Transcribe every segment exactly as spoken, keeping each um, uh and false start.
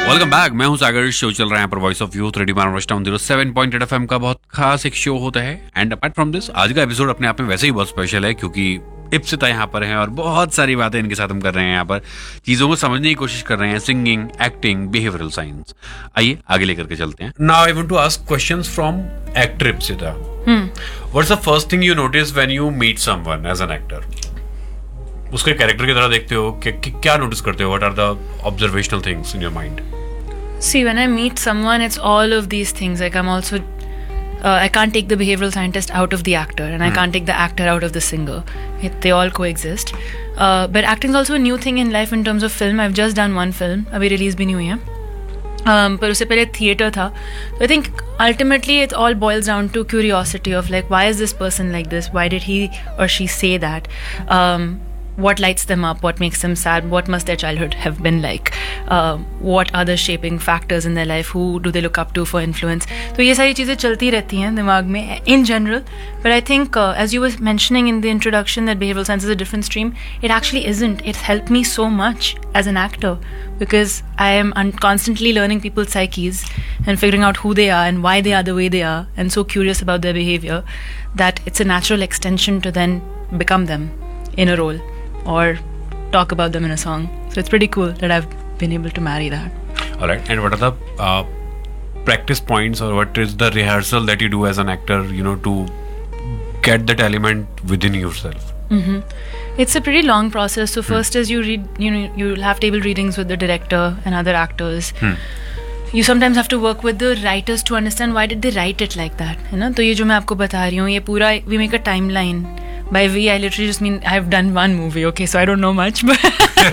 Welcome back, मैं हूं सागर। Show चल रहा है यहाँ पर voice of youth radio Manav town zero seven point eight FM का बहुत खास एक शो होता है। एंड अपार्ट फ्रॉम दिस, आज का एपिसोड अपने आप में वैसे ही बहुत स्पेशल है क्योंकि इप्सिता यहाँ पर हैं और बहुत सारी बातें इनके साथ हम कर रहे हैं। यहाँ पर चीजों को समझने की कोशिश कर रहे हैं, सिंगिंग, एक्टिंग, बिहेवियरल साइंस। आइए आगे लेकर के चलते हैं। Now I want to ask questions from actor Ipsita. What's the first thing you notice when you meet someone as an actor? उसके कैरेक्टर की तरह देखते हो कि, कि क्या नोटिस करते हो? What are the observational things in your mind? See, when I meet someone, it's all of these things. Like, I'm also, uh, I can't take the behavioral scientist out of the actor, and mm. I can't take the actor out of the singer. It, they all coexist. Uh, but acting is also a new thing in life in terms of film. I've just done one film. अभी release भी नहीं हुई है. Um, पर उससे पहले theatre था. So I think ultimately it all boils down to curiosity of like, why is this person like this? Why did he or she say that? Um, what lights them up, what makes them sad, what must their childhood have been like, uh, what are the shaping factors in their life, who do they look up to for influence. तो ये सारी चीज़ें चलती रहती हैं दिमाग में in general. But I think uh, as you were mentioning in the introduction that behavioral science is a different stream, it actually isn't. It's helped me so much as an actor because I am un- constantly learning people's psyches and figuring out who they are and why they are the way they are, and so curious about their behavior that it's a natural extension to then become them in a role or talk about them in a song. So it's pretty cool that I've been able to marry that. Alright, and what are the uh, practice points or what is the rehearsal that you do as an actor, you know, to get that element within yourself? Mm-hmm. It's a pretty long process. So first hmm. is you read, you know, you'll have table readings with the director and other actors. Hmm. You sometimes have to work with the writers to understand why did they write it like that. है ना? तो ये जो मैं आपको बता रही हूँ, ये पूरा we make a timeline. By we, I literally just mean I've done one movie, okay, so I don't know much, but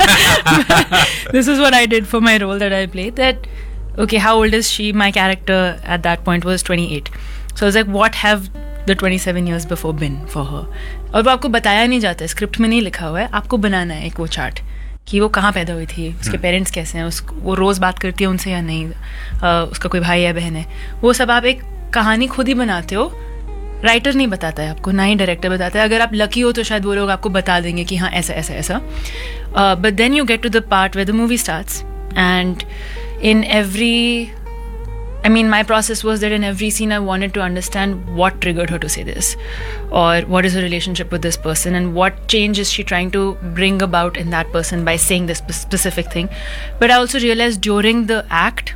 this is what I did for my role that I played. That, okay, how old is she? My character at that point was twenty-eight. So I was like, what have the twenty-seven years before been for her? और वो आपको बताया नहीं जाता है, script में नहीं लिखा हुआ है, आपको बनाना है एक वो चार्ट कि वो कहाँ पैदा हुई थी, उसके पेरेंट्स कैसे हैं, उसको वो रोज़ बात करती है उनसे या नहीं, uh, उसका कोई भाई या बहन है, वो सब आप एक कहानी खुद ही बनाते हो. राइटर नहीं बताता है आपको, ना ही डायरेक्टर बताता है. अगर आप लकी हो तो शायद वो लोग आपको बता देंगे कि हाँ ऐसा ऐसा ऐसा. But then you get to the part where the movie starts and in every I mean, my process was that in every scene I wanted to understand what triggered her to say this, or what is her relationship with this person, and what change is she trying to bring about in that person by saying this specific thing. But I also realized during the act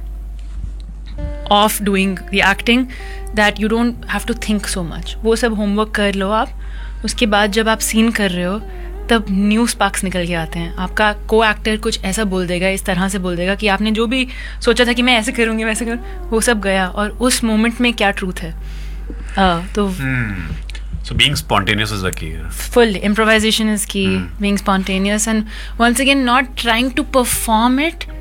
of doing the acting that you don't have to think so much. वो सब homework कर लो आप, उसके बाद जब आप scene कर रहे हो तब न्यू स्पार्क्स निकल के आते हैं. आपका को एक्टर कुछ ऐसा बोल देगा, इस तरह से बोल देगा कि आपने जो भी सोचा था कि मैं ऐसे करूँगी वैसे करूँ, वो सब गया और उस मोमेंट में क्या ट्रूथ है. uh, तो So being spontaneous is the key. Full improvisation is key. Hmm. Being spontaneous and once again not trying to perform it,